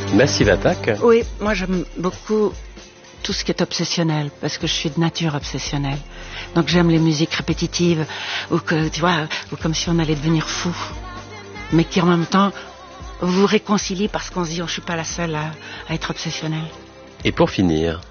Massive Attack. Oui, moi j'aime beaucoup tout ce qui est obsessionnel, parce que je suis de nature obsessionnelle. Donc j'aime les musiques répétitives, ou que, tu vois, ou comme si on allait devenir fou, mais qui en même temps vous réconcilient parce qu'on se dit, oh, je suis pas la seule à être obsessionnelle. Et pour finir,